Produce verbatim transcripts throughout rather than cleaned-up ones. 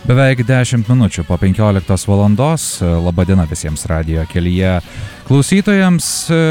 Beveik dešimt minučių po penkioliktos valandos. Labadiena visiems radijo kelyje klausytojams.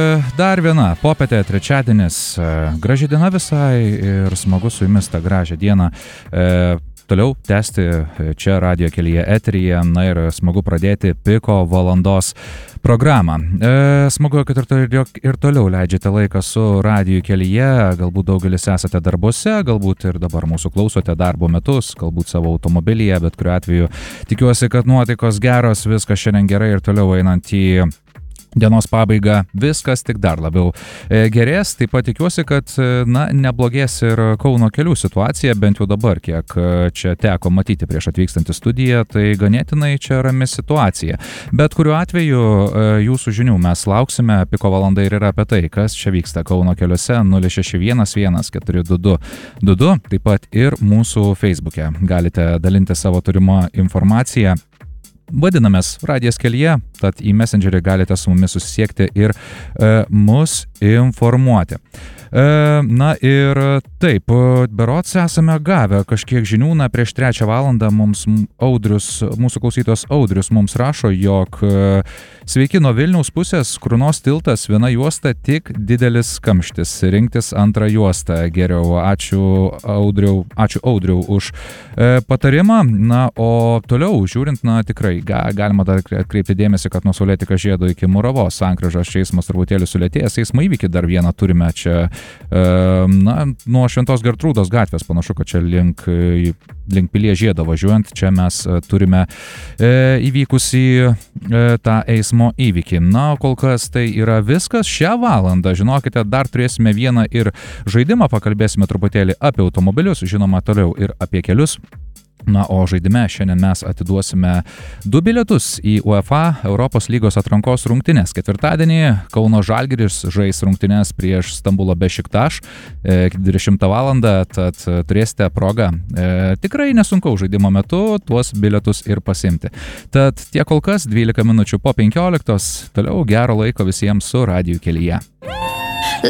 Dar viena popietė, trečiadienis. Graži diena visai ir smagu su jumis tą gražią dieną e, toliau tęsti čia radijo kelyje eteryje. Na ir smagu pradėti piko valandos programą. E, smagu, kad ir, to, ir toliau leidžiate laiką su radijo kelyje. Galbūt daugelis esate darbuose, galbūt ir dabar mūsų klausote darbo metus, galbūt savo automobilyje, bet kuriuo atveju tikiuosi, kad nuotaikos geros, viskas šiandien gerai ir toliau einant į dienos pabaigą viskas tik dar labiau gerės. Taip pat tikiuosi, kad na, neblogės ir Kauno kelių situacija, bent jau dabar, kiek čia teko matyti prieš atvykstant į studiją, tai ganėtinai čia rami situacija. Bet kuriuo atveju jūsų žinių mes lauksime. Piko valanda ir yra apie tai, kas čia vyksta Kauno keliuose. nulis šeši vienas vienas keturi du du du du, taip pat ir mūsų Facebook'e galite dalinti savo turimą informaciją. Vadinamės radijas kelyje, tad į Messengerį galite su mumis susisiekti ir e, mus informuoti. E, na ir taip, berods esame gavę kažkiek žinių, na prieš trečią valandą mums Audrius, mūsų klausytojas Audrius mums rašo, jog e, sveiki nuo Vilniaus pusės, Krunos tiltas, viena juosta, tik didelis kamštis, rinktis antrą juostą geriau. Ačiū Audriau, ačiū Audriau už e, patarimą. Na, o toliau žiūrint, na tikrai ga, galima dar atkreipti dėmesį, kad nuo Saulėtekio žiedo iki Muravos sankryžos čia eismas truputėlį sulėtėjęs. Eismo įvykį dar vieną turime čia, e, na, nuo Šventos Gertrūdos gatvės, panašu, kad čia link, link Pilies žiedo važiuojant, čia mes turime e, įvykusį e, tą eismo įvykį. Na, kol kas tai yra viskas šią valandą. Žinokite, dar turėsime vieną ir žaidimą, pakalbėsime truputėlį apie automobilius, žinoma, toliau ir apie kelius. Na, o žaidime šiandien mes atiduosime du bilietus į UEFA Europos lygos atrankos rungtynes. Ketvirtadienį Kauno Žalgiris žais rungtynes prieš Stambulo Bešiktaš e, dvidešimtą valandą, tad turėsite progą e, tikrai nesunku žaidimo metu tuos bilietus ir pasimti. Tad tiek kol kas, dvylika minučių po penkioliktos, toliau gero laiko visiems su radiju kelyje.